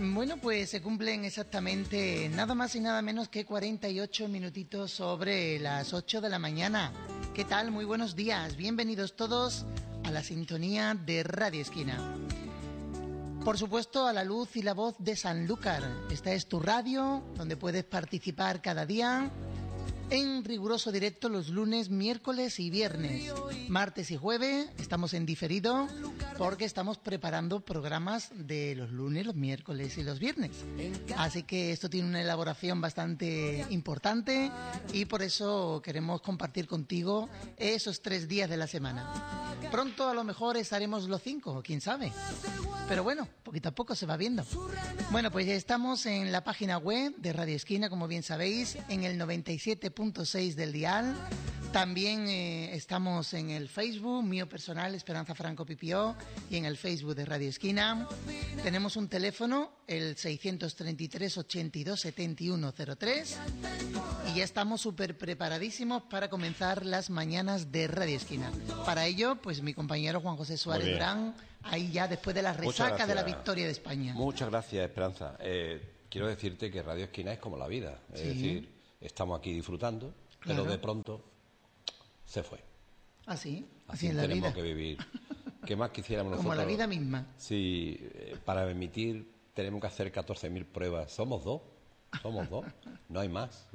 Bueno, pues se cumplen exactamente nada más y nada menos que 48 minutitos sobre las 8 de la mañana. ¿Qué tal? Muy buenos días. Bienvenidos todos a la sintonía de Radio Esquina. Por supuesto, a la luz y la voz de Sanlúcar. Esta es tu radio, donde puedes participar cada día en riguroso directo los lunes, miércoles y viernes. Martes y jueves estamos en diferido porque estamos preparando programas de los lunes, los miércoles y los viernes. Así que esto tiene una elaboración bastante importante y por eso queremos compartir contigo esos 3 días de la semana. Pronto a lo mejor estaremos los 5, quién sabe. Pero bueno, poquito a poco se va viendo. Bueno, pues ya estamos en la página web de Radio Esquina, como bien sabéis, en el 97.6 del dial. También estamos en el Facebook, mío personal, Esperanza Franco Pipió, y en el Facebook de Radio Esquina. Tenemos un teléfono, el 633 82 71 03, y ya estamos súper preparadísimos para comenzar las mañanas de Radio Esquina. Para ello, pues mi compañero Juan José Suárez Durán, ahí ya después de la resaca de la victoria de España. Muchas gracias, Esperanza. Quiero decirte que Radio Esquina es como la vida, es decir, estamos aquí disfrutando, claro, pero de pronto se fue. Así Así en la tenemos vida. Que vivir. ¿Qué más quisiéramos nosotros? Como la vida misma. Sí, para emitir tenemos que hacer 14.000 pruebas. Somos dos, no hay más.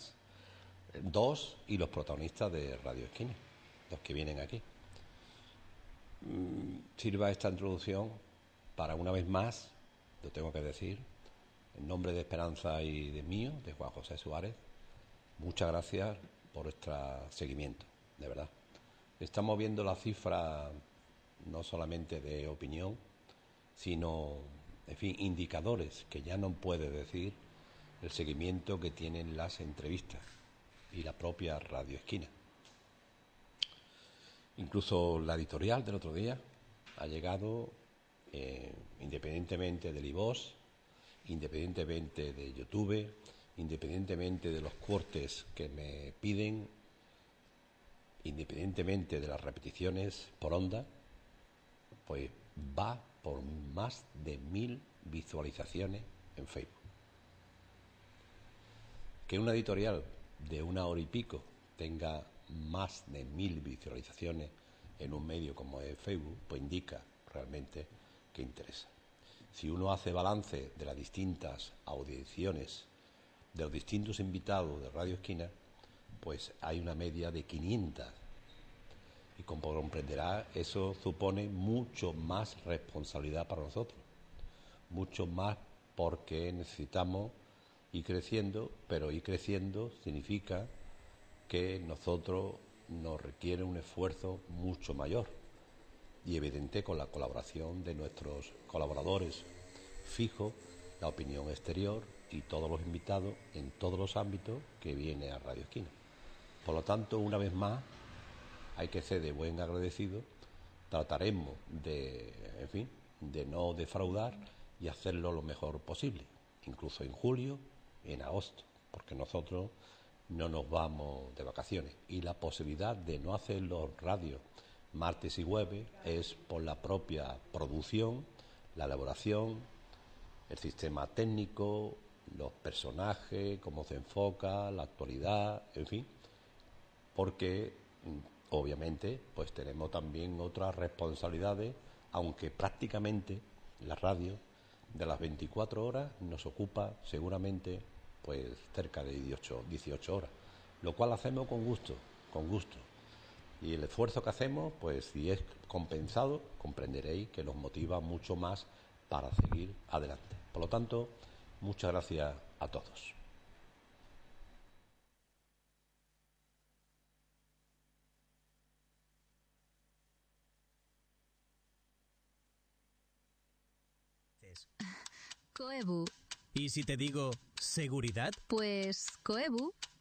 2 y los protagonistas de Radio Esquina, los que vienen aquí. Sirva esta introducción para una vez más, lo tengo que decir, en nombre de Esperanza y de mío, de Juan José Suárez, muchas gracias por este seguimiento, de verdad. Estamos viendo la cifra no solamente de opinión, sino, en fin, indicadores que ya no puede decir el seguimiento que tienen las entrevistas y la propia Radio Esquina. Incluso la editorial del otro día ha llegado, independientemente del iVoox, independientemente de YouTube, independientemente de los cortes que me piden, independientemente de las repeticiones por onda, pues va por más de 1000 visualizaciones en Facebook. Que una editorial de 1 hora y pico tenga más de 1000 visualizaciones en un medio como es Facebook, pues indica realmente que interesa. Si uno hace balance de las distintas audiciones de los distintos invitados de Radio Esquina, pues hay una media de 500. Y como comprenderá, eso supone mucho más responsabilidad para nosotros. Mucho más porque necesitamos ir creciendo, pero ir creciendo significa que nosotros nos requiere un esfuerzo mucho mayor. Y evidente con la colaboración de nuestros colaboradores fijos, la opinión exterior y todos los invitados en todos los ámbitos que viene a Radio Esquina. Por lo tanto, una vez más, hay que ser de buen agradecido, trataremos de, en fin, de no defraudar y hacerlo lo mejor posible, incluso en julio, en agosto, porque nosotros no nos vamos de vacaciones y la posibilidad de no hacer los radios martes y jueves es por la propia producción, la elaboración, el sistema técnico, los personajes, cómo se enfoca, la actualidad, en fin, porque obviamente pues tenemos también otras responsabilidades, aunque prácticamente la radio de las 24 horas nos ocupa seguramente pues cerca de 18 horas, lo cual hacemos con gusto. Y el esfuerzo que hacemos, pues si es compensado, comprenderéis que nos motiva mucho más para seguir adelante. Por lo tanto, muchas gracias a todos. Coebu. ¿Y si te digo seguridad? Pues Coebu.